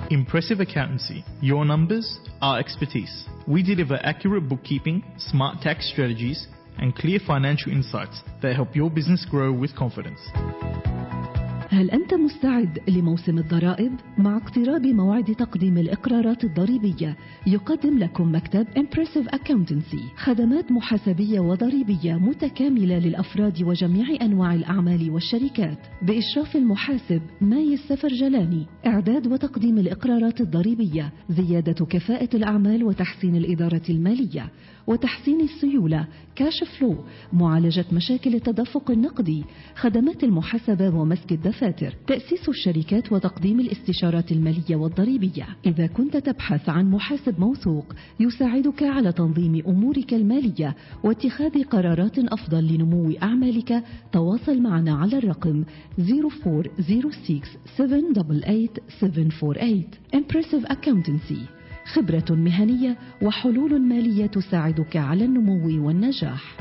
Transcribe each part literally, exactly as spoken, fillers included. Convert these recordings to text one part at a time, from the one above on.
Impressive Accountancy. Your numbers, our expertise. We deliver accurate bookkeeping, smart tax strategies, and clear financial insights that help your business grow with confidence. هل أنت مستعد لموسم الضرائب؟ مع اقتراب موعد تقديم الإقرارات الضريبية يقدم لكم مكتب Impressive Accountancy خدمات محاسبية وضريبية متكاملة للأفراد وجميع أنواع الأعمال والشركات بإشراف المحاسب ماي السفرجلاني. إعداد وتقديم الإقرارات الضريبية، زيادة كفاءة الأعمال وتحسين الإدارة المالية وتحسين السيولة، كاش فلو، معالجة مشاكل التدفق النقدي، خدمات المحاسبة ومسك الدفاتر، تأسيس الشركات وتقديم الاستشارات المالية والضريبية. إذا كنت تبحث عن محاسب موثوق يساعدك على تنظيم أمورك المالية واتخاذ قرارات أفضل لنمو أعمالك، تواصل معنا على الرقم zero four zero six seven eight eight seven four eight. Impressive Accountancy، خبرة مهنية وحلول مالية تساعدك على النمو والنجاح.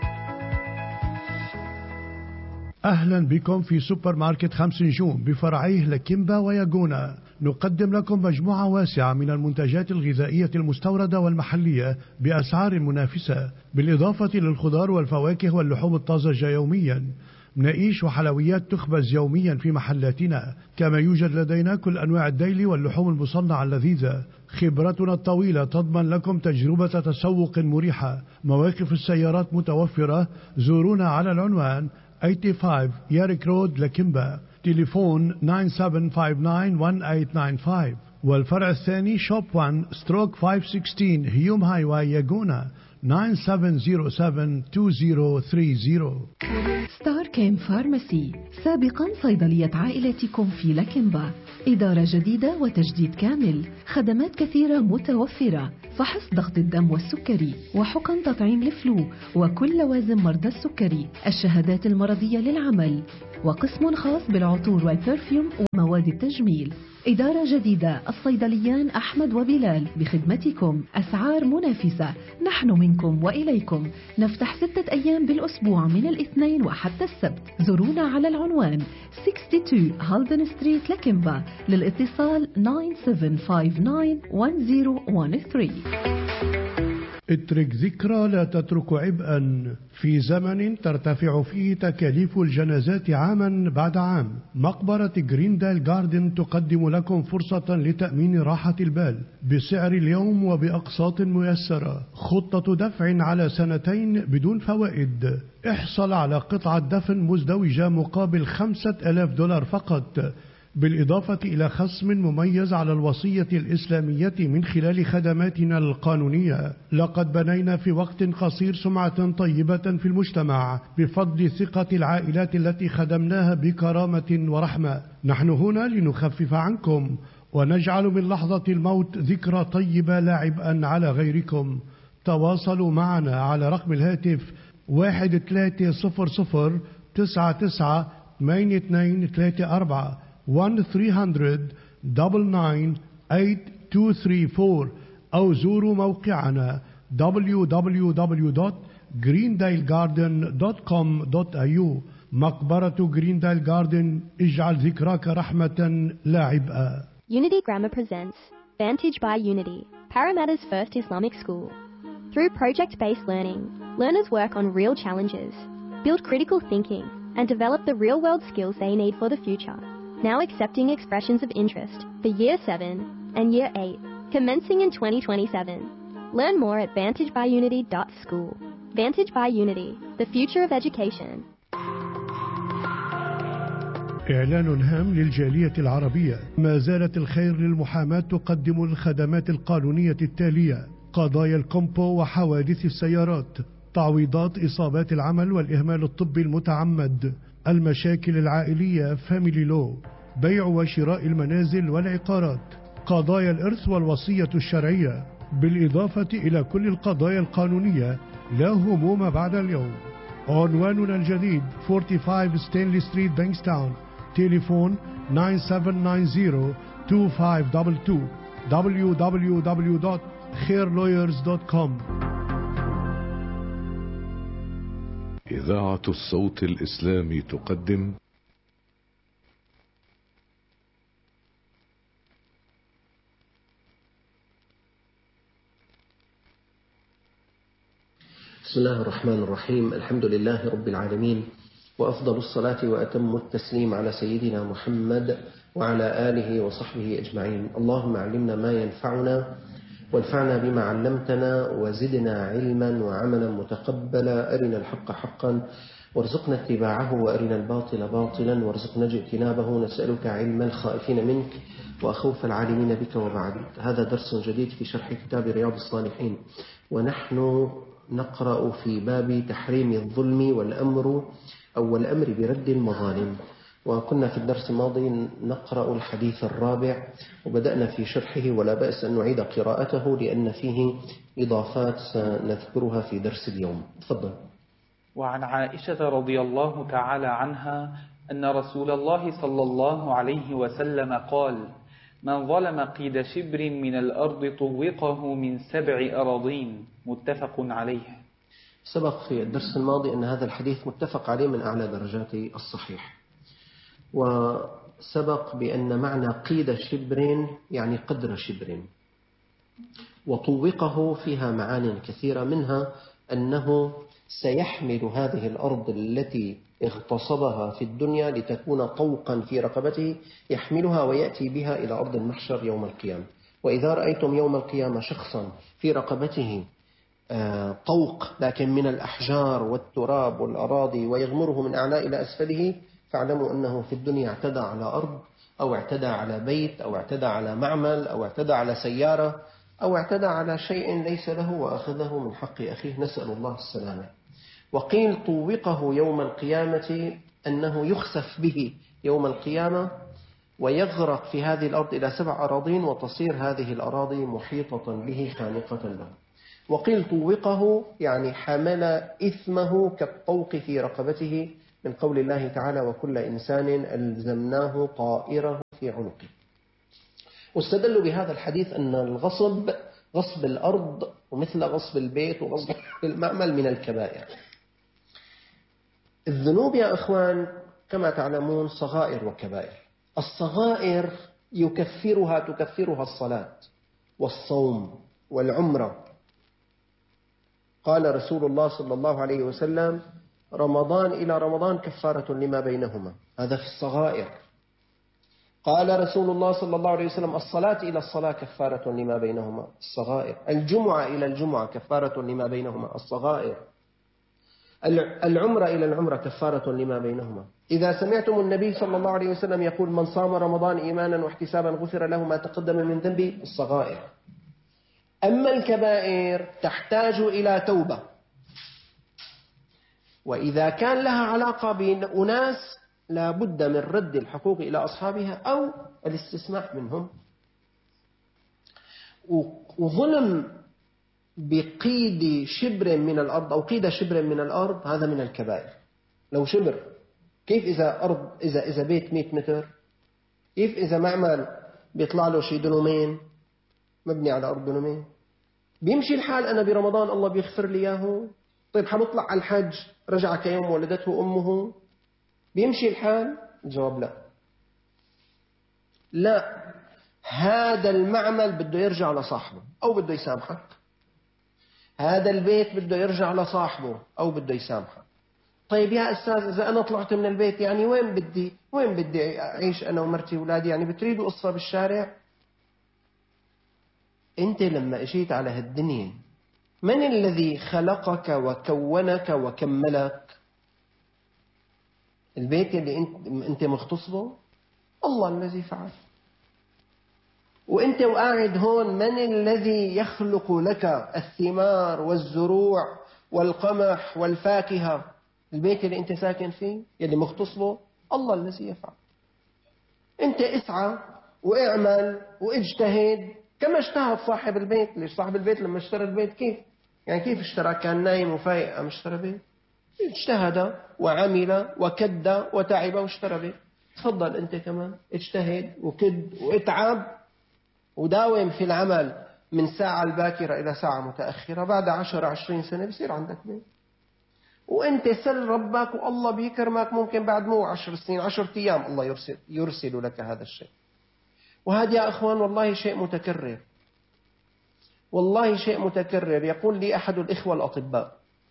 أهلا بكم في سوبر ماركت خمس نجوم بفرعيه لكيمبا وياغونا. نقدم لكم مجموعة واسعة من المنتجات الغذائية المستوردة والمحلية بأسعار منافسة، بالإضافة للخضار والفواكه واللحوم الطازجة يوميا. مناقيش وحلويات تخبز يوميا في محلاتنا، كما يوجد لدينا كل أنواع الديلي واللحوم المصنعة اللذيذة. خبرتنا الطويلة تضمن لكم تجربة تسوق مريحة. مواقف السيارات متوفرة. زورونا على العنوان خمسة وثمانين ياريك رود لكيمبا، تليفون تسعة سبعة خمسة تسعة واحد ثمانية تسعة خمسة. والفرع الثاني شوب واحد ستروك خمسمية وستة عشر هيوم هاي واي ياغونا تسعة سبعة صفر سبعة اثنين صفر ثلاثين. ستار كيم فارماسي، سابقا صيدلية عائلتكم في لكيمبا. إدارة جديدة وتجديد كامل، خدمات كثيرة متوفرة، فحص ضغط الدم والسكري وحقن تطعيم الفلو وكل لوازم مرضى السكري، الشهادات المرضية للعمل، وقسم خاص بالعطور والبرفيوم ومواد التجميل. إدارة جديدة، الصيدليان أحمد وبلال بخدمتكم، أسعار منافسة. نحن منكم وإليكم، نفتح ستة أيام بالأسبوع من الاثنين وحتى السبت. زورونا على العنوان اثنين وستين هالدن ستريت لكيمبا، للاتصال تسعة سبعة خمسة تسعة واحد صفر واحد ثلاثة. اترك ذكرى لا تترك عبئا. في زمن ترتفع فيه تكاليف الجنازات عاما بعد عام، مقبرة جريندال جاردن تقدم لكم فرصة لتأمين راحة البال بسعر اليوم وبأقساط ميسرة. خطة دفع على سنتين بدون فوائد. احصل على قطعة دفن مزدوجة مقابل خمسة آلاف دولار فقط، بالإضافة إلى خصم مميز على الوصية الإسلامية من خلال خدماتنا القانونية. لقد بنينا في وقت قصير سمعة طيبة في المجتمع بفضل ثقة العائلات التي خدمناها بكرامة ورحمة. نحن هنا لنخفف عنكم ونجعل من لحظة الموت ذكرى طيبة لا عبئا على غيركم. تواصلوا معنا على رقم الهاتف واحد ثلاثة صفر صفر تسعة تسعة ثمانية اثنين ثلاثة أربعة واحد ثلاثمية تسعة تسعة ثمانية اثنين ثلاثة أربعة، أو زوروا موقعنا دبليو دبليو دبليو دوت جريندايل جاردن دوت كوم دوت إيه يو. مقبرة جريندايل جاردن، اجعل ذكراك رحمة لا عبئا. Unity Grammar presents Vantage by Unity, Parramatta's first Islamic school. Through project-based learning, learners work on real challenges, build critical thinking, and develop the real-world skills they need for the future. Now accepting expressions of interest for Year seven and Year eight, commencing in twenty twenty-seven. Learn more at vantage by unity dot school. Vantage by Unity, the future of education. إعلان هام للجالية العربية. ما زالت الخير للمحاماة تقدم الخدمات القانونية التالية: قضايا الكومبو وحوادث السيارات، تعويضات إصابات العمل والإهمال الطبي المتعمد، المشاكل العائلية فاميلي لو، بيع وشراء المنازل والعقارات، قضايا الإرث والوصية الشرعية، بالإضافة إلى كل القضايا القانونية. لا هموم بعد اليوم. عنواننا الجديد خمسة وأربعين ستانلي ستريت بانكستاون، تليفون تسعة سبعة تسعة صفر اثنين خمسة اثنين اثنين. دبليو دبليو دبليو دوت خير لويرز دوت كوم. إذاعة الصوت الإسلامي تقدم بسم الله الرحمن الرحيم. الحمد لله رب العالمين، وأفضل الصلاة وأتم التسليم على سيدنا محمد وعلى آله وصحبه أجمعين. اللهم علمنا ما ينفعنا وانفعنا بما علمتنا وزدنا علما وعملا متقبلا. أرنا الحق حقا وارزقنا اتباعه، وأرنا الباطل باطلا وارزقنا اجتنابه. نسألك علم الخائفين منك وأخوف العالمين بك. وبعد، هذا درس جديد في شرح كتاب رياض الصالحين، ونحن نقرأ في باب تحريم الظلم والأمر أو الأمر برد المظالم. وكنا في الدرس الماضي نقرأ الحديث الرابع وبدأنا في شرحه، ولا بأس أن نعيد قراءته لأن فيه إضافات سنذكرها في درس اليوم. تفضل. وعن عائشة رضي الله تعالى عنها أن رسول الله صلى الله عليه وسلم قال: من ظلم قيد شبر من الأرض طوقه من سبع أراضين. متفق عليه. سبق في الدرس الماضي أن هذا الحديث متفق عليه من أعلى درجات الصحيح، وسبق بأن معنى قيد شبر يعني قدر شبر، وطوقه فيها معان كثيرة، منها أنه سيحمل هذه الأرض التي اغتصبها في الدنيا لتكون طوقا في رقبته، يحملها ويأتي بها إلى أرض المحشر يوم القيامة. وإذا رأيتم يوم القيامة شخصا في رقبته طوق لكن من الأحجار والتراب والأراضي ويغمره من أعلى إلى أسفله، فاعلموا أنه في الدنيا اعتدى على أرض أو اعتدى على بيت أو اعتدى على معمل أو اعتدى على سيارة أو اعتدى على شيء ليس له وأخذه من حق أخيه، نسأل الله السلامة. وقيل طوقه يوم القيامة أنه يخسف به يوم القيامة ويغرق في هذه الأرض إلى سبع أراضين، وتصير هذه الأراضي محيطة به خانقة له. وقيل طوقه يعني حمل إثمه كالطوق في رقبته، من قول الله تعالى: وكل إنسان ألزمناه طائره في عنقه. واستدلوا بهذا الحديث أن الغصب، غصب الأرض ومثل غصب البيت وغصب المعمل، من الكبائر. الذنوب يا أخوان كما تعلمون صغائر وكبائر. الصغائر يكفرها تكفرها الصلاة والصوم والعمرة. قال رسول الله صلى الله عليه وسلم: رمضان إلى رمضان كفارة لما بينهما، هذا في الصغائر. قال رسول الله صلى الله عليه وسلم: الصلاة إلى الصلاة كفارة لما بينهما، الصغائر. الجمعة إلى الجمعة كفارة لما بينهما، الصغائر. العمرة إلى العمرة كفارة لما بينهما. إذا سمعتم النبي صلى الله عليه وسلم يقول: من صام رمضان إيمانا واحتسابا غفر له ما تقدم من ذنبه، الصغائر. أما الكبائر تحتاج إلى توبة، وإذا كان لها علاقة بأناس لا بد من رد الحقوق إلى أصحابها أو الاستسماح منهم. وظلم بقيد شبر من الأرض أو قيد شبر من الأرض هذا من الكبائر. لو شبر، كيف إذا أرض إذا إذا بيت مئة متر، كيف إذا معمل بيطلع له شي دنومين مبني على أرض دنومين؟ بيمشي الحال أنا برمضان الله بيغفر لي إياه؟ طيب حنطلع على الحج رجع كيوم ولدته أمه، بيمشي الحال؟ الجواب لا. لا، هذا المعمل بده يرجع لصاحبه أو بده يسامحك، هذا البيت بده يرجع لصاحبه أو بده يسامحك. طيب يا أستاذ إذا أنا طلعت من البيت يعني وين بدي وين بدي أعيش أنا ومرتي وولادي؟ يعني بتريدوا قصة بالشارع؟ أنت لما اجيت على هالدنيا من الذي خلقك وكونك وكملك؟ البيت اللي انت انت مغتصبه الله الذي فعل. وانت وقاعد هون من الذي يخلق لك الثمار والزروع والقمح والفاكهة؟ البيت اللي انت ساكن فيه اللي مغتصبه الله الذي يفعل. انت اسعى واعمل واجتهد كما اجتهد صاحب البيت. ليش صاحب البيت لما اشترى البيت كيف يعني كيف اشترى؟ كان نايم وفايق أم اشترى بيت؟ اجتهد وعمل وكد وتعب واشترى بيت. تفضل أنت كمان اجتهد وكد واتعب وداوم في العمل من ساعة الباكرة إلى ساعة متأخرة، بعد عشر عشرين سنة بصير عندك بيت. وأنت سل ربك والله بيكرمك، ممكن بعد مو عشر سنين عشر أيام الله يرسل, يرسل لك هذا الشيء. وهذا يا أخوان والله شيء متكرر، والله شيء متكرر. يقول لي أحد الإخوة الأطباء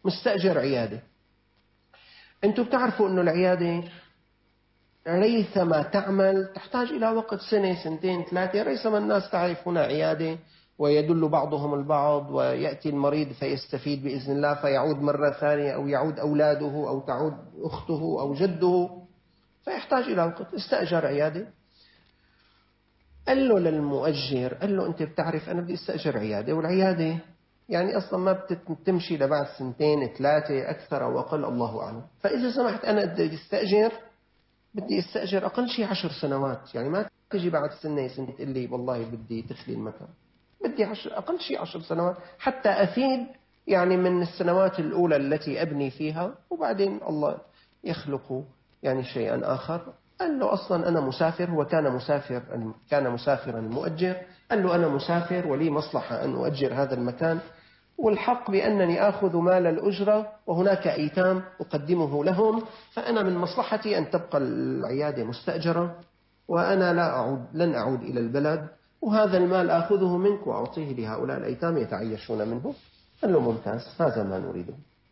مستأجر عيادة. أنتم بتعرفوا أنه العيادة ريثما تعمل تحتاج إلى وقت سنة سنتين ثلاثة، ريثما الناس تعرف هنا عيادة ويدل بعضهم البعض ويأتي المريض فيستفيد بإذن الله فيعود مرة ثانية أو يعود أولاده أو تعود أخته أو جده فيحتاج إلى وقت. استأجر عيادة، قال له للمؤجر، قال له أنت بتعرف أنا بدي استأجر عيادة، والعيادة يعني أصلا ما بتمشي لبعد سنتين ثلاثة أكثر أو أقل الله أعلم، فإذا سمحت أنا بدي استأجر بدي استأجر أقل شيء عشر سنوات، يعني ما تجي بعد سنة سنة تقول لي والله بدي تخلي المكان، بدي عشر أقل شيء عشر سنوات حتى أفيد يعني من السنوات الأولى التي أبني فيها، وبعدين الله يخلق يعني شيئا آخر. قال له أصلا أنا مسافر، هو كان مسافر كان مسافرا المؤجر، قال له أنا مسافر ولي مصلحة أن أؤجر هذا المكان، والحق بأنني آخذ مال الأجرة وهناك أيتام أقدمه لهم، فأنا من مصلحتي أن تبقى العيادة مستأجرة وأنا لا أعود لن أعود إلى البلد، وهذا المال آخذه منك وأعطيه لهؤلاء الأيتام يتعيشون منه. قال له ممتاز، هذا ما نريده.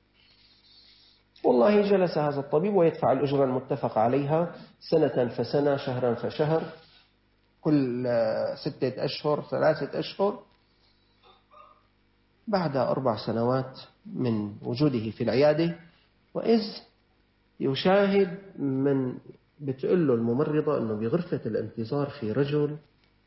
والله جلس هذا الطبيب ويدفع الأجرة المتفق عليها سنة فسنة، شهرا فشهر، كل ستة أشهر ثلاثة أشهر. بعد أربع سنوات من وجوده في العيادة، وإذ يشاهد من بتقول له الممرضة أنه بغرفة الانتظار في رجل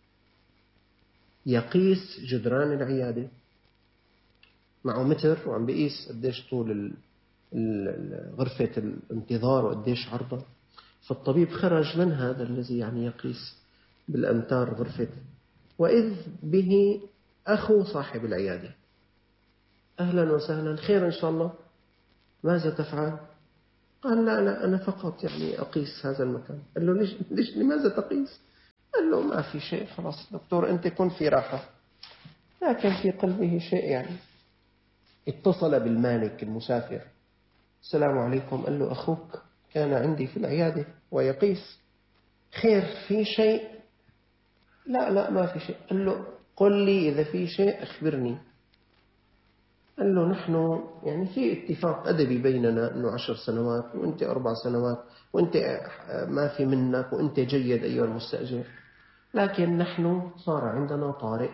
يقيس جدران العيادة معه متر وعم بيقيس قديش طول غرفة الانتظار وقديش عرضها. فالطبيب خرج من هذا الذي يعني يقيس بالأمتار غرفة، وإذ به أخو صاحب العيادة. أهلا وسهلا، خير إن شاء الله، ماذا تفعل؟ قال لا لا أنا فقط يعني أقيس هذا المكان. قال له ليش, ليش لماذا تقيس؟ قال له ما في شيء، خلاص دكتور أنت كن في راحة. لكن في قلبه شيء يعني. اتصل بالمالك المسافر، السلام عليكم. قال له أخوك كان عندي في العيادة ويقيس، خير في شيء؟ لا لا ما في شيء. قال له قل لي إذا في شيء أخبرني. قال له نحن يعني في اتفاق أدبي بيننا أنه عشر سنوات وأنت أربع سنوات وأنت ما في منك وأنت جيد أيها المستأجر، لكن نحن صار عندنا طارئ،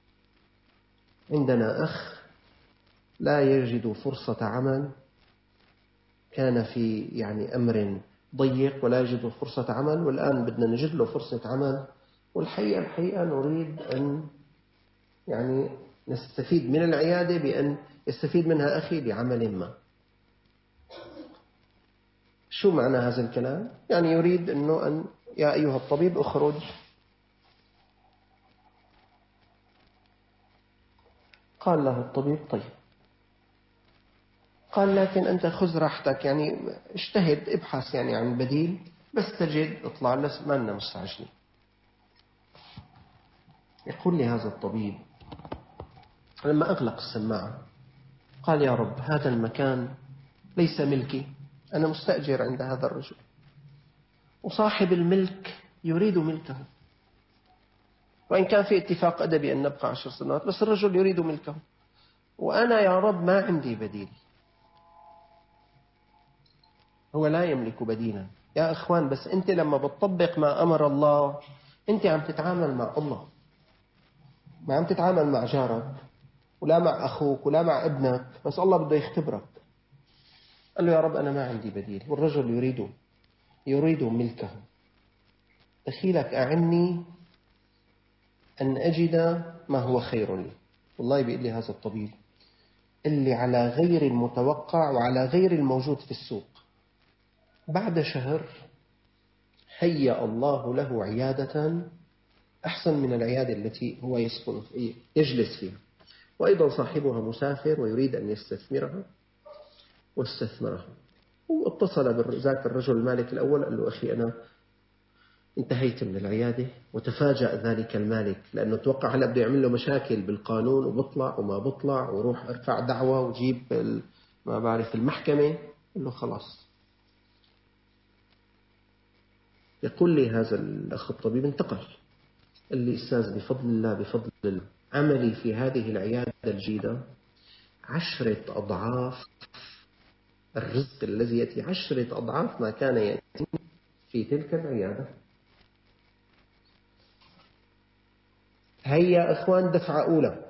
عندنا أخ لا يجد فرصة عمل، كان في يعني أمر ضيق ولا يجد فرصة عمل، والآن بدنا نجد له فرصة عمل، والحقيقة الحقيقة نريد أن يعني نستفيد من العيادة بأن يستفيد منها أخي بعمل ما. شو معنى هذا الكلام؟ يعني يريد أنه أن يا أيها الطبيب أخرج. قال له الطبيب طيب. قال لكن أنت خذ راحتك، يعني اجتهد ابحث يعني عن بديل، بس تجد اطلع لس ما لنا مستعجلين. يقول لي هذا الطبيب لما أغلق السماعة قال يا رب هذا المكان ليس ملكي، أنا مستأجر عند هذا الرجل، وصاحب الملك يريد ملكه، وإن كان في اتفاق أدبي أن نبقى عشر سنوات، بس الرجل يريد ملكه، وأنا يا رب ما عندي بديل. هو لا يملك بديلا يا أخوان، بس أنت لما بتطبق ما أمر الله أنت عم تتعامل مع الله، ما عم تتعامل مع جارك ولا مع أخوك ولا مع ابنك، بس الله بده يختبرك. قال له يا رب أنا ما عندي بديل، والرجل يريد يريد ملكه، دخيلك أعني أن أجد ما هو خير لي. والله بيقول لي هذا الطبيب اللي على غير المتوقع وعلى غير الموجود في السوق، بعد شهر هيأ الله له عيادة أحسن من العيادة التي هو يسكن فيها يجلس فيها، وأيضا صاحبها مسافر ويريد أن يستثمرها واستثمرها. واتصل بذاك الرجل المالك الأول قال له أخي أنا انتهيت من العيادة، وتفاجأ ذلك المالك لأنه توقع هلأ بده يعمل له مشاكل بالقانون وبطلع وما بطلع وروح ارفع دعوة وجيب ما بعرف المحكمة. قال له خلاص. يقول لي هذا الأخ الطبيب انتقل، قال لي أستاذ بفضل الله بفضل الله عملي في هذه العيادة الجديدة عشرة أضعاف الرزق الذي يأتي، عشرة أضعاف ما كان يأتي في تلك العيادة. هيا أخوان دفعة أولى.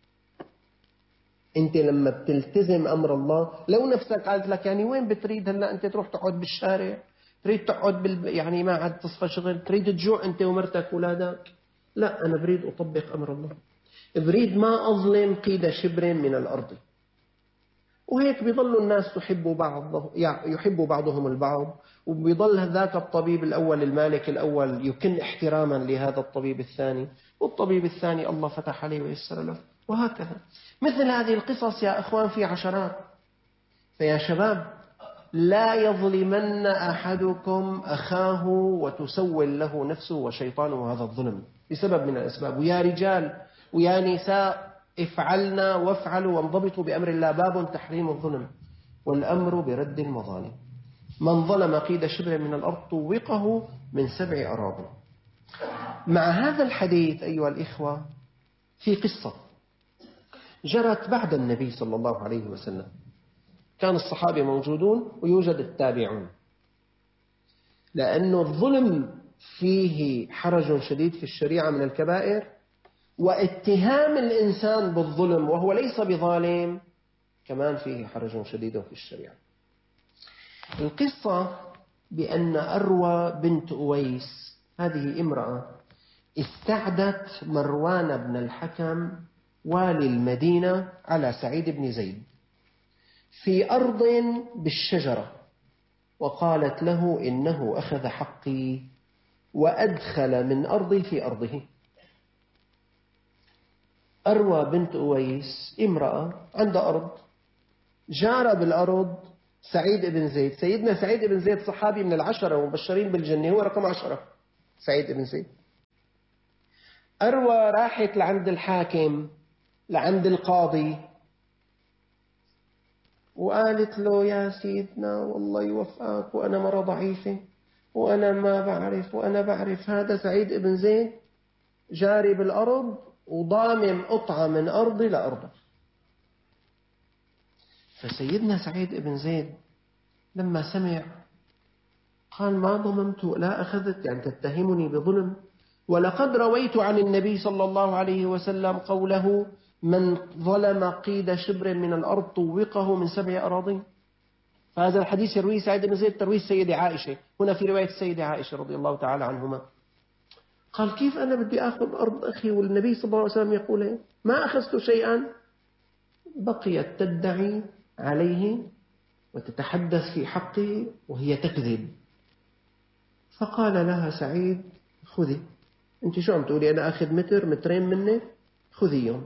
أنت لما بتلتزم أمر الله، لو نفسك قالت لك يعني وين بتريد هلأ أنت تروح تقعد بالشارع، تريد تقعد بال... يعني ما عاد تصفى شغل، تريد تجوع أنت ومرتك وولادك، لا أنا بريد أطبق أمر الله، بريد ما أظلم قيد شبر من الأرض. وهيك بيضل الناس تحب بعض، يحب بعضهم البعض، وبيضل ذاك الطبيب الأول المالك الأول يكن احتراما لهذا الطبيب الثاني، والطبيب الثاني الله فتح عليه ويسر له، وهكذا. مثل هذه القصص يا أخوان في عشرات. فيا شباب لا يظلمن أحدكم أخاه وتسول له نفسه وشيطانه هذا الظلم بسبب من الأسباب. ويا رجال ويا نساء افعلنا وافعلوا وانضبطوا بأمر الله، باب تحريم الظلم والأمر برد المظالم. من ظلم قيد شبر من الأرض طوقه من سبع أراضٍ. مع هذا الحديث أيها الإخوة في قصة جرت بعد النبي صلى الله عليه وسلم. كان الصحابة موجودون ويوجد التابعون، لأن الظلم فيه حرج شديد في الشريعة من الكبائر، واتهام الإنسان بالظلم وهو ليس بظالم كمان فيه حرج شديد في الشريعة. القصة بأن أروى بنت أويس هذه امرأة استعدت مروان بن الحكم والي المدينة على سعيد بن زيد في أرض بالشجرة، وقالت له إنه أخذ حقي وأدخل من أرضي في أرضه. أروى بنت أويس امرأة عندها أرض، جار بالأرض سعيد بن زيد. سيدنا سعيد بن زيد صحابي من العشرة ومبشرين بالجنة، هو رقم عشرة سعيد بن زيد. أروى راحت لعند الحاكم لعند القاضي وقالت له يا سيدنا والله يوفقك وأنا مرة ضعيفة وأنا ما بعرف وأنا بعرف هذا سعيد بن زيد جاري بالأرض وضامم قطعة من أرضي لأرضه. فسيدنا سعيد بن زيد لما سمع قال ما ضممت لا أخذت، يعني تتهمني بظلم، ولقد رويت عن النبي صلى الله عليه وسلم قوله من ظلم قيد شبر من الأرض طوقه من سبع أراضين. فهذا الحديث يرويه سعيد بن زيد ترويه السيدة عائشة، هنا في رواية السيدة عائشة رضي الله تعالى عنهما. قال كيف أنا بدي أخذ أرض أخي والنبي صلى الله عليه وسلم يقول ما أخذت شيئا؟ بقيت تدعي عليه وتتحدث في حقه وهي تكذب. فقال لها سعيد خذي، أنت شو عم تقولي أنا أخذ متر مترين منك؟ خذيهم.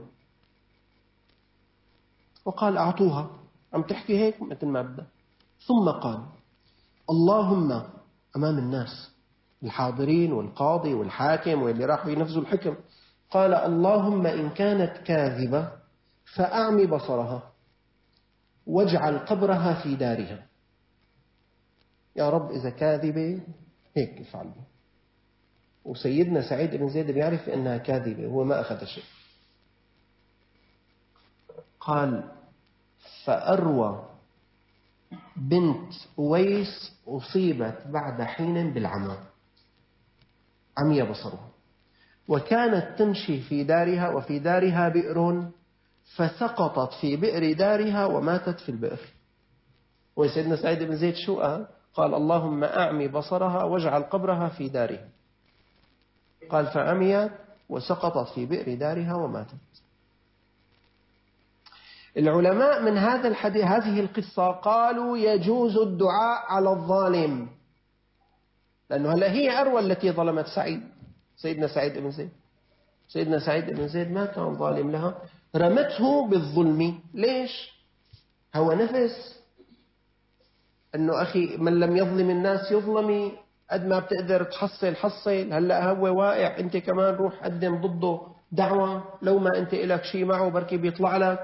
وقال أعطوها، عم تحكي هيك مثل ما بدها. ثم قال اللهم أمام الناس الحاضرين والقاضي والحاكم واللي راحوا ينفذوا الحكم، قال اللهم إن كانت كاذبة فأعمي بصرها واجعل قبرها في دارها. يا رب إذا كاذبة هيك افعل. وسيدنا سعيد بن زيد بيعرف أنها كاذبة، هو ما أخذ شيء. قال فأروى بنت أويس أصيبت بعد حين بالعمى، عمي بصرها، وكانت تمشي في دارها وفي دارها بئر فسقطت في بئر دارها وماتت في البئر. وسيدنا سعيد بن زيد شو قال؟ قال اللهم أعمي بصرها واجعل قبرها في دارها. قال فعميت وسقطت في بئر دارها وماتت. العلماء من هذا الحديث هذه القصة قالوا يجوز الدعاء على الظالم، لأنه هلا هي أروى التي ظلمت سعيد سيدنا سعيد بن زيد. سيدنا سعيد بن زيد ما كان ظالم لها، رمته بالظلم. ليش؟ هو نفس أنه أخي من لم يظلم الناس يظلمي، قد ما بتقدر تحصل حصل، هلأ هو واقع أنت كمان روح قدم ضده دعوة، لو ما أنت إلك شيء معه بركي بيطلع لك.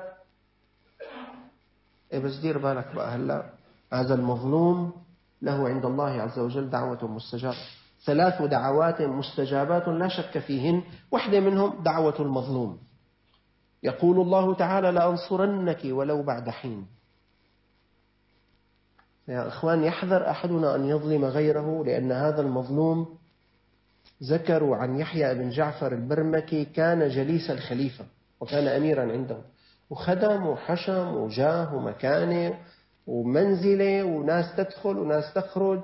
إيه بس دير بالك بقى، هلأ هذا المظلوم له عند الله عز وجل دعوة مستجابة، ثلاث دعوات مستجابات لا شك فيهن، واحدة منهم دعوة المظلوم. يقول الله تعالى لأنصرنك ولو بعد حين. يا إخوان، يحذر أحدنا أن يظلم غيره، لأن هذا المظلوم ذكروا عن يحيى بن جعفر البرمكي كان جليس الخليفة وكان أميرا عنده، وخدم وحشم وجاه ومكانه ومنزله وناس تدخل وناس تخرج.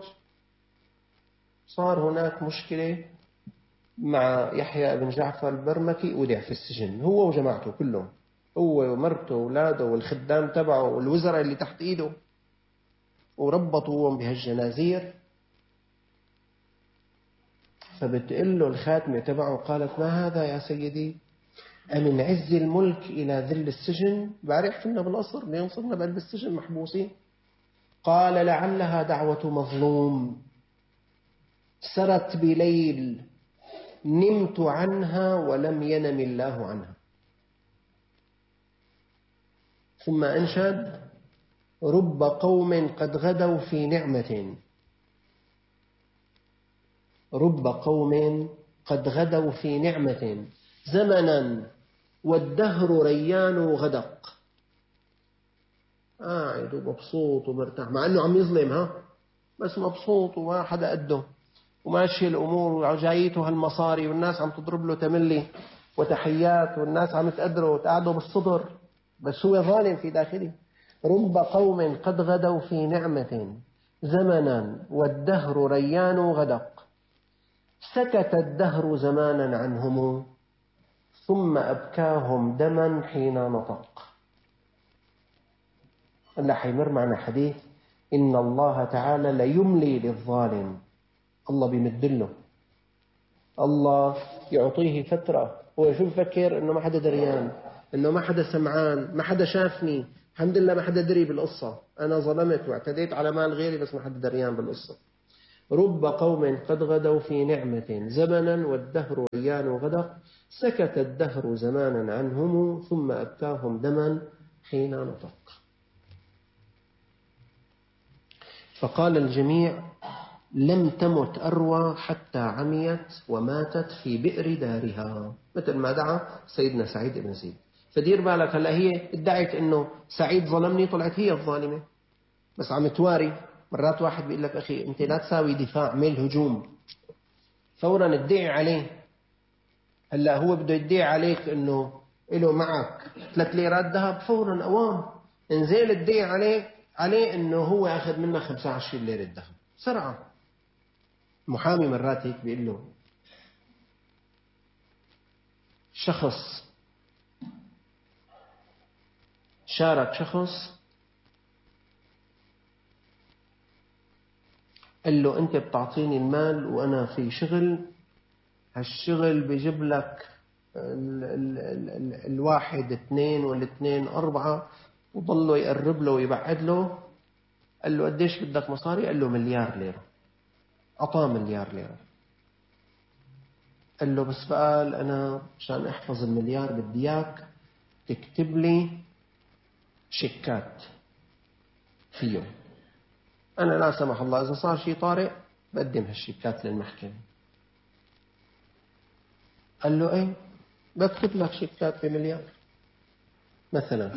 صار هناك مشكلة مع يحيى بن جعفر البرمكي، ودع في السجن هو وجماعته كلهم، هو ومرته وولاده والخدام تبعه والوزراء اللي تحت إيده، وربطوهم بهالجنازير. فبتقول له الخاتمة تبعه، قالت: ما هذا يا سيدي؟ أمن عز الملك إلى ذل السجن؟ بعرف كنا بالقصر اليوم صرنا بقلب السجن محبوسين. قال: لعلها دعوة مظلوم سرت بليل نمت عنها ولم ينم الله عنها. ثم أنشد: رب قوم قد غدوا في نعمة، رب قوم قد غدوا في نعمة زمنا والدهر ريان غدق. قاعد ومبسوط ومرتاح، مع أنه عم يظلم، ها بس مبسوط وما حدا قده، وماشي الأمور وجايته هالمصاري، والناس عم تضرب له تملي وتحيات، والناس عم تقدره وتقعده بالصدر، بس هو ظالم في داخله. رب قوم قد غدوا في نعمة زمنا والدهر ريان غدق، سكت الدهر زمانا عنهم ثم أبكاهم دما حين نطق. هلا حيمر معنا حديث إن الله تعالى ليملي للظالم. الله بيمدله، الله يعطيه فترة. هو شو بفكر؟ إنه ما حدا دريان، إنه ما حدا سمعان، ما حدا شافني، الحمد لله ما حدا دري بالقصة، أنا ظلمت واعتديت على مال غيري بس ما حدا دريان بالقصة. رب قوم قد غدوا في نعمة زمنا والدهر ريان غدق، سكت الدهر زمانا عنهم ثم أبكاهم دما حين نطق. فقال الجميع: لم تمت أروى حتى عميت وماتت في بئر دارها، مثل ما دعا سيدنا سعيد بن زيد. فدير بالك، هلا هي ادعت إنه سعيد ظلمني، طلعت هي الظالمة، بس عم تواري. مرات واحد بيقول لك: أخي أنت لا تساوي دفاع، اعمل هجوم، فورا ادعي عليه. هلا هو بده يدعي عليك إنه له معك ثلاث ليرات ذهب، فورا أوام انزل ادعي عليه عليه إنه هو أخذ منك خمسة وعشرين ليرة ذهب سرعة. محامي مرات هيك بيقول له: شخص شارك شخص، قال له: أنت بتعطيني المال وأنا في شغل، هالشغل بيجيب لك ال ال ال ال الواحد اثنين والاثنين أربعة، وضله يقرب له ويبعد له. قال له: قديش بدك مصاري؟ قال له: مليار ليرة. أعطاه مليار ليرة. قال له: بس قال أنا عشان أحفظ المليار بدي إياك تكتب لي شيكات فيهم، أنا لا سمح الله إذا صار شيء طارئ بقدم هالشيكات للمحكمة. قال له: إيه بكتب لك شيكات بمليار. مثلا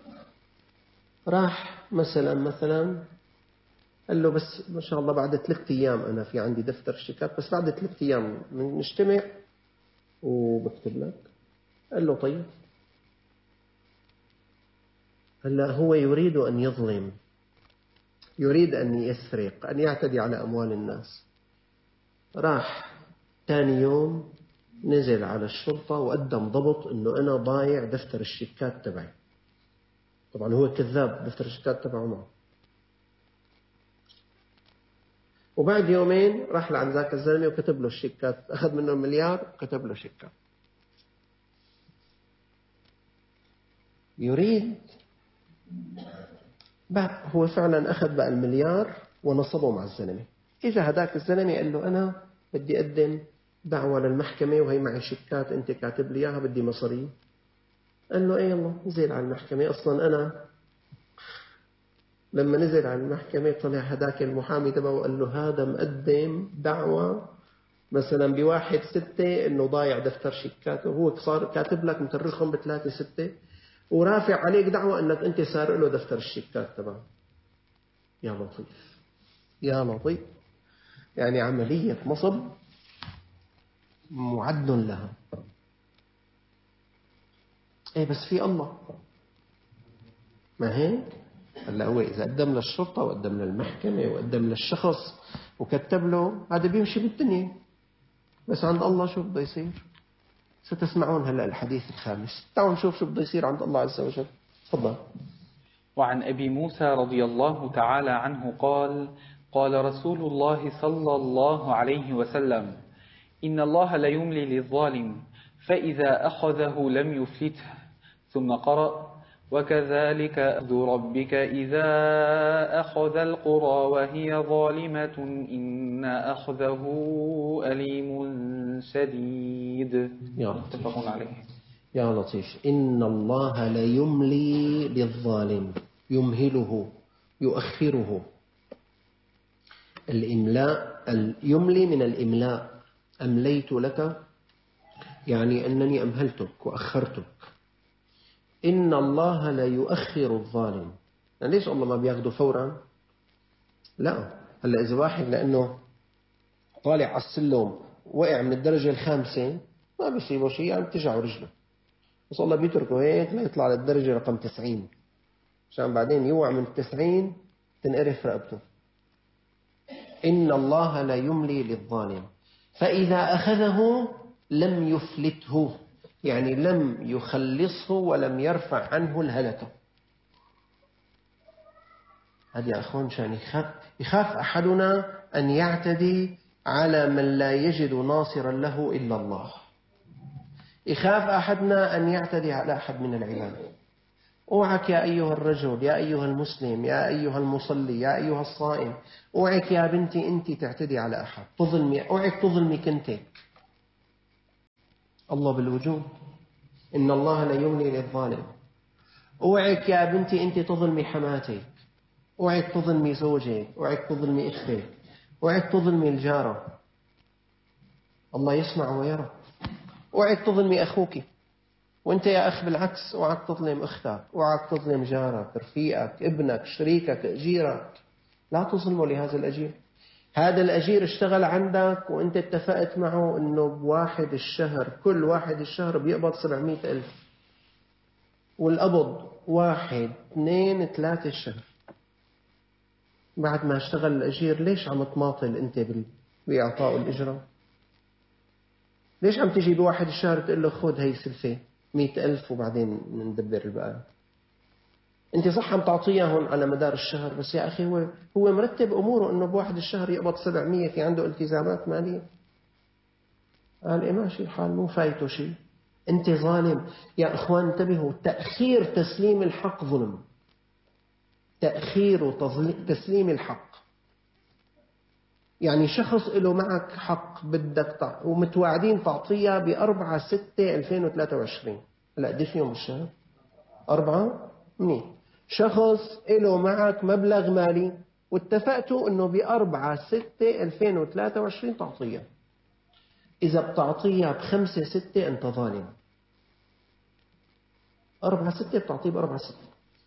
راح مثلا مثلا قال له: بس ما شاء الله بعد ثلاثة أيام أنا في عندي دفتر شيكات، بس بعد ثلاثة أيام نجتمع وبكتب لك. قال له: طيب. هلا هو يريد أن يظلم، يريد أن يسرق، أن يعتدي على أموال الناس. راح ثاني يوم نزل على الشرطة وقدم ضبط إنه أنا ضايع دفتر الشيكات تبعي. طبعا هو كذاب، دفتر الشيكات تبعه معه. وبعد يومين راح لعند ذاك الزلمة وكتب له الشيكات، أخذ منه المليار وكتب له شيكات. يريد بقى هو فعلا أخذ بقى المليار ونصبه مع الزلمة. إجا هداك الزلمة قال له: أنا بدي أقدم دعوة للمحكمة وهي معي شيكات أنت كاتب لي إياها، بدي مصاري. قال له: إيه يلا نزل على المحكمة. أصلا أنا لما نزل على المحكمة طلع هداك المحامي تبعه وقال له: هذا مقدم دعوة مثلا بواحد ستة إنه ضايع دفتر شيكاته، وهو صار كاتب لك مترخم بثلاثة ستة ورافع عليك دعوة إنك أنت سارق له دفتر الشيكات تبعه. يا لطيف يا لطيف، يعني عملية نصب معد لها. إيه بس في الله، ما هيك؟ هلا هو إذا قدم للشرطة وقدم للمحكمة وقدم للشخص وكتب له، هذا بيمشي بالدنيا، بس عند الله شو بده يصير؟ ستسمعون هلا الحديث الخامس. تعالوا نشوف شو بده يصير عند الله عز وجل. تفضل. وعن أبي موسى رضي الله تعالى عنه قال: قال رسول الله صلى الله عليه وسلم: إن الله ليملي للظالم فإذا أخذه لم يفلته. ثم قرأ: وكذلك أخذ ربك إذا أخذ القرى وهي ظالمة إن أخذه أليم شديد. متفق عليه. يا لطيف. إن الله ليملي للظالم، يمهله يؤخره. الإملاء، يملي من الإملاء، أمليت لك يعني أنني أمهلتك وأخرتك. إن الله لا يؤخر الظالم. يعني ليش الله ما بياخده فورا؟ لا، هلا إذا واحد لأنه طالع على السلم وقع من الدرجة الخامسة ما بيصيبه شيء، يعني بتجعه رجله، بس الله بيتركه هيك لا يطلع للدرجة رقم تسعين عشان بعدين يوقع من التسعين تنقرف رقبته. إن الله لا يملي للظالم فإذا أخذه لم يفلته، يعني لم يخلصه ولم يرفع عنه الهلكة. هذا يا أخوان شان يخاف, يخاف أحدنا أن يعتدي على من لا يجد ناصرا له إلا الله. يخاف أحدنا أن يعتدي على أحد من العباد. اوعك يا أيها الرجل، يا أيها المسلم، يا أيها المصلي، يا أيها الصائم، اوعك يا بنتي أنت تعتدي على أحد، تظلمي، اوعك تظلمي كنتك. الله بالوجود. إن الله لا يملي للظالم. اوعك يا بنتي أنت تظلمي حماتك، اوعك تظلمي زوجك، اوعك تظلمي أختك، اوعك تظلمي الجارة. الله يسمع ويرى. اوعك تظلمي أخوك، وانت يا أخ بالعكس اوعك تظلم أختك، اوعك تظلم جارك، رفيقك، ابنك، شريكك، أجيرك. لا تظلموا لهذا الأجير. هذا الأجير اشتغل عندك وانت اتفقت معه انه بواحد الشهر، كل واحد الشهر بيقبض سبعمائة ألف، والقبض واحد اثنين ثلاثة الشهر. بعد ما اشتغل الأجير ليش عم تماطل انت بإعطاء الإجرة؟ ليش عم تجي بواحد الشهر تقول له خذ هي سلفة مئة ألف وبعدين ندبر البقى؟ انت صح عم تعطيهم على مدار الشهر، بس يا أخي هو هو مرتب أموره إنه بواحد الشهر يقبض سبعمية، في عنده التزامات مالية. قال إيه ماشي الحال، مو فايته شيء. انت ظالم يا إخوان. انتبهوا، تأخير تسليم الحق ظلم. تأخير تسليم الحق يعني شخص له معك حق بدك تع... ومتواعدين تعطيها بأربعة ستة ألفين وثلاثة وعشرين. هلا قديش يوم الشهر؟ أربعة منيح. شخص له معك مبلغ مالي واتفقتوا انه بأربعة ستة ألفين وثلاثة وعشرين تعطيها. إذا بتعطيها بخمسة ستة أنت ظالم. أربعة ستة بتعطيه بأربعة ستة.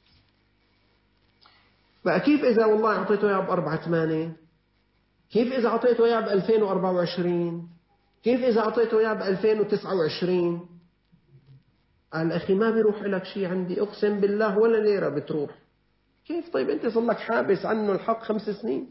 بقى كيف إذا والله أعطيته إياه بأربعة ثمانية؟ كيف إذا أعطيته إياه بألفين وأربعة وعشرين؟ كيف إذا أعطيته إياه بألفين وتسعة وعشرين؟ قال أخي ما بيروح لك شيء عندي، أقسم بالله ولا ليرة بتروح. كيف طيب أنت صار لك حابس عنه الحق خمس سنين؟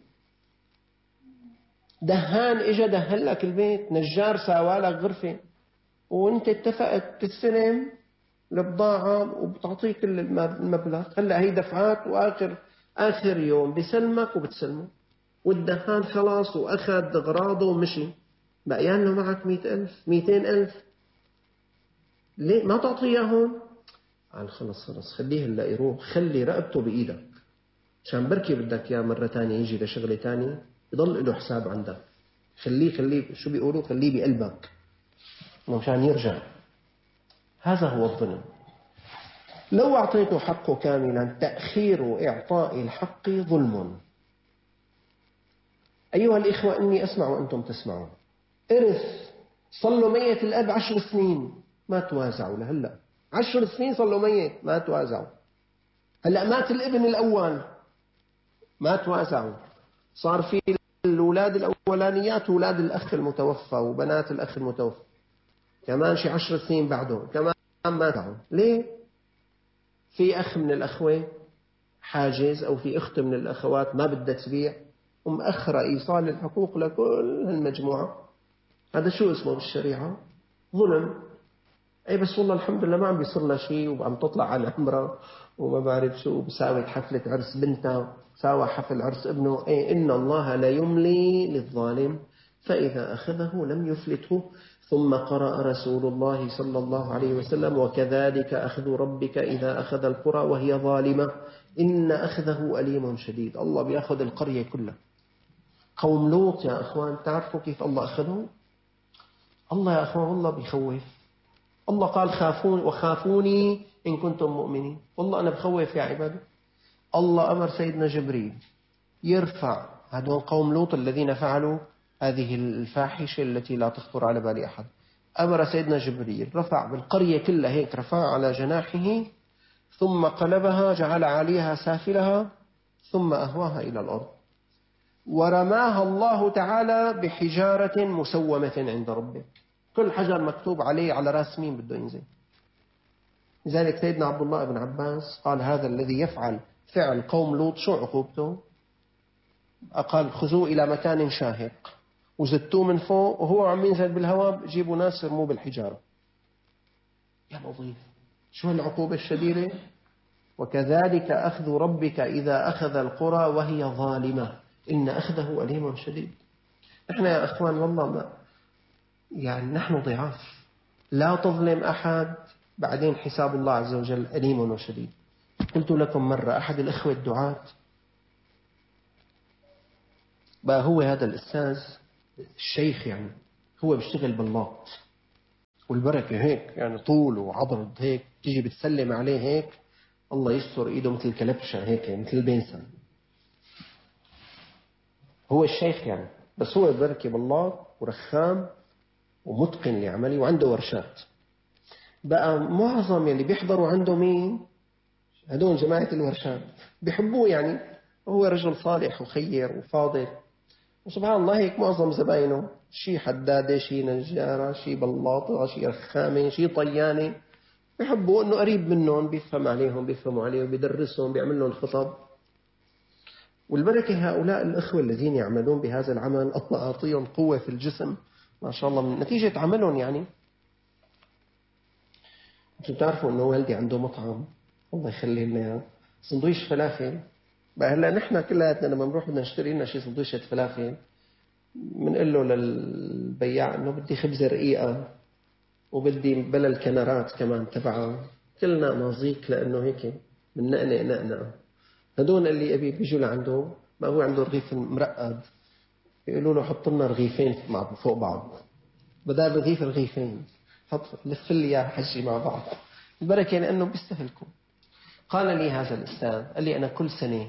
دهان إجا دهن لك البيت، نجار ساوالك غرفة، وأنت اتفقت تستلم البضاعة وبتعطيه كل المبلغ. هلأ هي دفعات وآخر آخر يوم بسلمك وبتسلمه، والدهان خلاص وأخذ أغراضه ومشي، بقيان له معك مئة ألف مئتين ألف. ليه ما تعطيه هون؟ قال خلص خلص خليه هلا يروح، خلي رقبته بإيدك عشان بركي بدك يا مرة تانية يجي لشغلة تانية يضل له حساب عندك. خليه خليه شو بيقولوا، خليه بقلبك مشان يرجع. هذا هو الظلم. لو أعطيته حقه كاملا، تأخير إعطاء الحق ظلم. أيها الإخوة إني أسمع وأنتم تسمعون. إرث صار له ميت الأب عشر سنين ما توازعوا لهلا، عشر سنين صار له ميت ما توازعوا. هلا مات الابن الأول ما توازعوا، صار في الأولاد الأولانيات وأولاد الأخ المتوفى وبنات الأخ المتوفى كمان شي عشر سنين بعده كمان ما توازعوا. ليه؟ في أخ من الأخوة حاجز أو في أخت من الأخوات ما بدها تبيع ومأخرة إيصال الحقوق لكل هالمجموعة. هذا شو اسمه بالشريعة؟ ظلم. أي بس والله الحمد لله ما عم بيصير لها شيء وعم تطلع على عمرها وما بعرف شو بساوي حفلة عرس بنتها ساوى حفل عرس ابنه. أي إن الله لا يملي للظالم فإذا أخذه لم يفلته. ثم قرأ رسول الله صلى الله عليه وسلم وكذلك أخذ ربك إذا أخذ القرى وهي ظالمة إن أخذه أليم شديد. الله بيأخذ القرية كلها. قوم لوط يا أخوان تعرفوا كيف الله أخذه؟ الله يا أخوان والله بيخوف. الله قال خافون وخافوني إن كنتم مؤمنين. والله أنا بخوف يا عبادي. الله أمر سيدنا جبريل يرفع هذول قوم لوط الذين فعلوا هذه الفاحشة التي لا تخطر على بال أحد. أمر سيدنا جبريل رفع بالقرية كلها هيك رفع على جناحه ثم قلبها جعل عليها سافلها ثم أهواها إلى الأرض ورماها الله تعالى بحجارة مسومة عند ربك. كل حجر مكتوب عليه على راس مين بده ينزل. لذلك سيدنا عبد الله بن عباس قال هذا الذي يفعل فعل قوم لوط شو عقوبته؟ قال خذوه إلى مكان شاهق وزدتوه من فوق وهو عم ينزل بالهواء جيبوا ناس يرموه بالحجارة. يا لطيف شو العقوبة الشديدة. وكذلك أخذ ربك إذا أخذ القرى وهي ظالمة إن أخذه أليم شديد. نحن يا أخوان والله ما يعني نحن ضعاف. لا تظلم أحد بعدين حساب الله عز وجل أليم وشديد. قلت لكم مرة أحد الإخوة الدعاة بقى هو هذا الأستاذ الشيخ يعني هو بيشتغل باللاط والبركة هيك يعني طول وعضد هيك تيجي بتسلم عليه هيك الله يستر إيده مثل كلبشة هيك مثل البنسن. هو الشيخ يعني بس هو بركة باللاط ورخام ومتقن لعمله وعنده ورشات. بقى معظم اللي بيحضروا عنده مين؟ هدول جماعة الورشات بيحبوه يعني هو رجل صالح وخير وفاضل وسبحان الله هيك معظم زباينه شي حدادة شي نجارة شي بلاطة شي رخامة شي طيانة بيحبوا انه قريب منهم بيفهم عليهم بيفهموا عليه وبيدرسهم بيعمل لهم خطب. والبركة هؤلاء الأخوة الذين يعملون بهذا العمل الله أعطيهم قوة في الجسم ما شاء الله من نتيجة عملهم. يعني انتم تعرفوا انه والدي عنده مطعم الله يخليه لنا سندويش فلافل. بقى هلا نحن كلياتنا لما بنروح بدنا نشتري لنا شي سندويشة فلافل بنقول له للبياع انه بدي خبزة رقيقة وبدي بلا الكنارات كمان تبعها كلنا مازيك لانه هيك بننقنق نقنقه. هدول اللي ابي بيجوا لعنده ما هو عنده رغيف مرقد بيقولوا له حط لنا رغيفين مع فوق بعض بدل رغيف رغيفين حط لف لي يا حجي مع بعض. البركة لأنه بيستهلكوا. قال لي هذا الأستاذ قال لي أنا كل سنة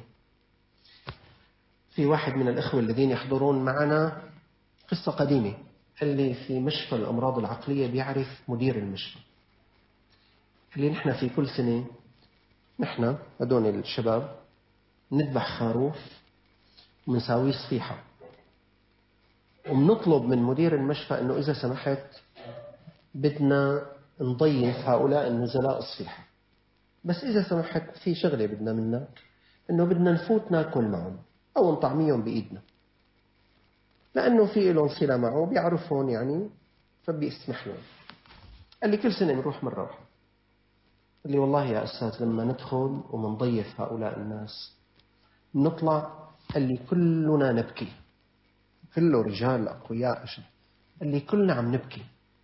في واحد من الأخوة الذين يحضرون معنا قصة قديمة اللي في مشفى الأمراض العقلية بيعرف مدير المشفى اللي نحن في كل سنة نحن هدول الشباب نذبح خروف ومنساويه صفيحة ومنطلب من مدير المشفى أنه إذا سمحت بدنا نضيف هؤلاء النزلاء الصفيحة بس إذا سمحت في شغلة بدنا منك أنه بدنا نفوت ناكل معهم أو نطعميهم بإيدنا لأنه في لهم صلة معه بيعرفون يعني فبيسمح لهم. قال لي كل سنة بنروح مرة واحدة. قال لي والله يا أستاذ لما ندخل ومنضيف هؤلاء الناس نطلع قال لي كلنا نبكي كله رجال أقوياء أشد. قال لي كلنا عم نبكي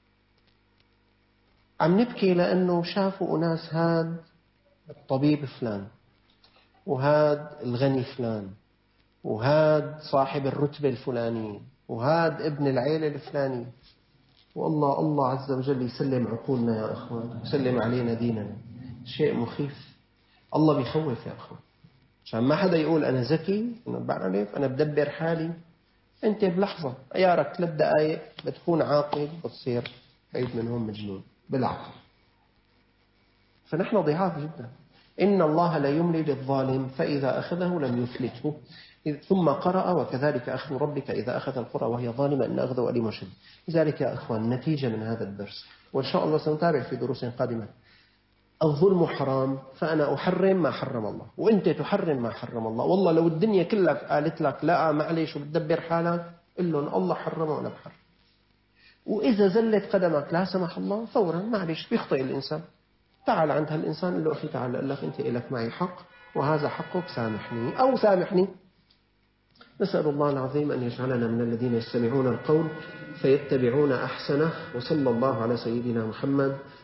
عم نبكي لأنه شافوا أناس هاد الطبيب فلان وهاد الغني فلان وهاد صاحب الرتبة الفلانية وهاد ابن العيلة الفلاني والله الله عز وجل يسلم عقولنا يا أخوان يسلم علينا ديننا. شيء مخيف. الله بيخوف يا أخوان عشان ما حدا يقول أنا ذكي أنا بعرف أنا بدبر حالي أنت بلحظة عيارك ثلاث دقائق بتكون عاقل، بتصير عيد منهم مجنون بالعقل. فنحن ضعاف جدا. إن الله لا يملي للظالم فإذا أخذه لم يفلته. ثم قرأ وكذلك أخذ ربك إذا أخذ القرى وهي ظالمة إن أخذه أليم شديد. لذلك يا أخوان نتيجة من هذا الدرس، وإن شاء الله سنتابع في دروس قادمة. الظلم حرام، فأنا أحرم ما حرم الله وأنت تحرم ما حرم الله. والله لو الدنيا كلها قالت لك لا معليش وبتدبر حالك، قل لهم الله حرم وأنا بحرم. وإذا زلت قدمك لا سمح الله فورا معليش بيخطئ الإنسان، تعال عند هالإنسان اللي أخي تعال قال لك أنت إلك معي حق وهذا حقك، سامحني أو سامحني. نسأل الله العظيم أن يجعلنا من الذين يستمعون القول فيتبعون أحسنه. وصلى الله على سيدنا محمد